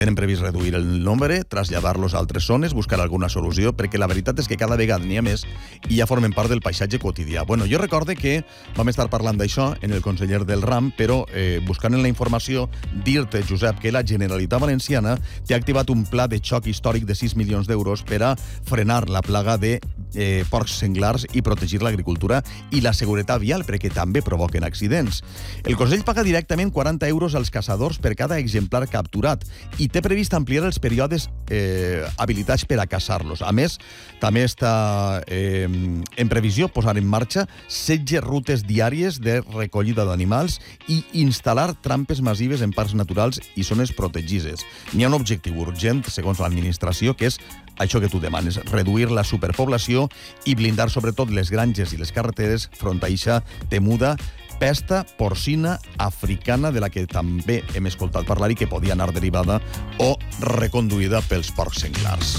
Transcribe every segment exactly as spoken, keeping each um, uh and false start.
Tenen previst reduir el nombre, traslladar-los a altres zones, buscar alguna solució, perquè la veritat és que cada vegada n'hi ha més i ja formen part del paisatge quotidià. Bueno, jo recorde que vam estar parlant d'això en el conseller del RAM, però eh, buscant en la informació, dir-te, Josep, que la Generalitat Valenciana té activat un pla de xoc històric de sis milions d'euros per a frenar la plaga de eh, porcs senglars i protegir l'agricultura i la seguretat vial, perquè també provoquen accidents. El Consell paga directament quaranta euros als caçadors per cada exemplar capturat i té previst ampliar els períodes eh, habilitats per a caçar-los. A més, també està eh, en previsió posar en marxa setze rutes diàries de recollida d'animals i instal·lar trampes massives en parcs naturals i zones protegides. N'hi ha un objectiu urgent, segons l'administració, que és això que tu demanes, reduir la superpoblació i blindar sobretot les granges i les carreteres front a eixa temuda pesta porcina africana, de la que també hem escoltat parlar i que podia anar derivada o reconduïda pels porcs senglars.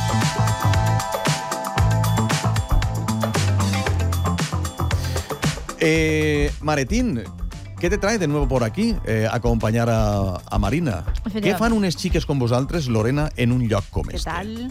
Eh, Maretín, ¿qué te trae de nuevo por aquí? Eh, acompanyar a, a Marina. Què fan unes xiques com vosaltres, Lorena, en un lloc com este? Què tal?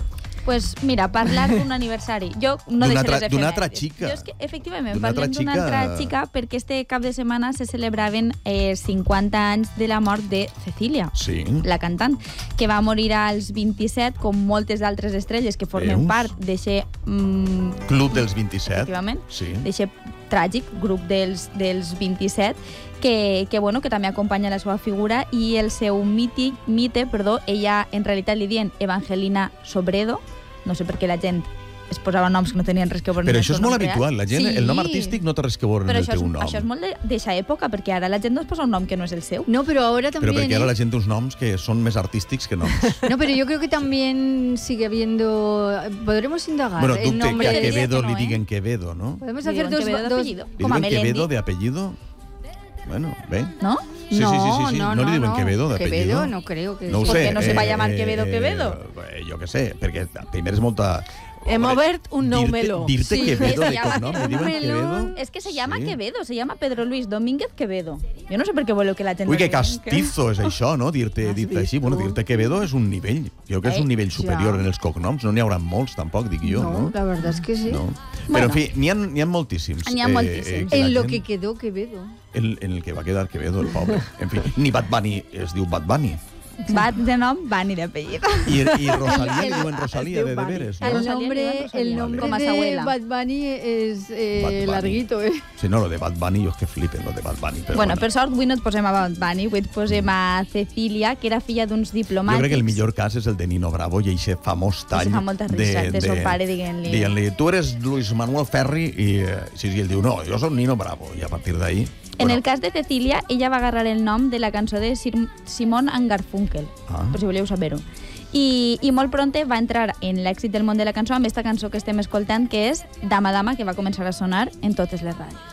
Pues mira, parlar d'un aniversari. Jo no deixo les efemèrides. D'una altra xica. Jo és que, efectivament, parlem d'una altra xica perquè este cap de setmana se celebraven eh, cinquanta anys de la mort de Cecília, sí, la cantant, que va morir als vint-i-set, com moltes altres estrelles que formen Veus? part d'eixe... Mm, Club dels vint-i-set. Efectivament. Sí. D'eixe tràgic grup dels, dels vint-i-set, que, que, bueno, que també acompanya la seva figura i el seu mític, mite, perdó, ella en realitat li diuen Evangelina Sobredo, no sé per què la gent es posava noms que no tenien res que veure. Però això és molt habitual, la gent, sí. El nom artístic no té res que veure amb el teu nom. Però això és molt d'eixa època, perquè ara la gent no es posa un nom que no es el seu. No, pero ahora también... Pero porque ahora la gente unos noms que son más artísticos que noms. No, pero yo creo que también sigue habiendo... Podremos indagar bueno, el nombre... Bueno, que a Quevedo no, li ¿eh? diguen Quevedo, ¿no? Podemos hacer dos... dos... ¿Le diuen Quevedo de apellido? Bueno, bé. ¿No? Sí, sí, sí, sí, sí. No, no, no, li diuen no. Quevedo de apellido? Quevedo no creo que... No ho ¿Por sé. qué no se va a eh, llamar Quevedo Quevedo? Eh, jo què sé, perquè primer és molta... Hem obert un nou Dir-te- meló. Dir-te Sí, Quevedo se de llama cognom, li diuen Quevedo? Es que se llama Sí. Quevedo, se llama Pedro Luis Domínguez Quevedo. Jo no sé per què voleu que la gent... Ui, que no digui castizo és això, no? Dir-te dir així. Bueno, dir-te Quevedo és un nivell. Jo crec que és un nivell superior en els cognoms. No n'hi haurà molts, tampoc, dic jo, no? No, la verdad es que sí. No. Bueno. Però, en fi, n'hi ha, n'hi ha moltíssims. N'hi ha moltíssims. la En lo gent- que quedó Quevedo. En, en el que va quedar Quevedo, el pobre. En fi, ni Bad Bunny es diu Bad Bunny. Bad de nom, Bunny d'apellido. I, i Rosalía li diuen Rosalía, de deberes, El no? El nombre, el nombre Como a su de abuela. Bad Bunny es eh, Bad Bunny. larguito, ¿eh? Sí, no, lo de Bad Bunny, jo és que flipen, lo de Bad Bunny. Però Bueno, per sort, avui no et posem a Bad Bunny, avui et posem a Cecília, que era filla d'uns diplomàtics. Jo crec que el millor cas és el de Nino Bravo i aquest famós tall fa molta risa, de son pare dient-li. Dient-li, tu eres Luis Manuel Ferri, i eh, sí, sí, ell diu, no, jo soc Nino Bravo, i a partir d'ahí... En el cas de Cecília, ella va agarrar el nom de la cançó de Sir Simon and Garfunkel, Ah. per si voleu saber-ho. I, I molt pronte va entrar en l'èxit del món de la cançó amb aquesta cançó que estem escoltant, que és Dama Dama, que va començar a sonar en totes les ràdios.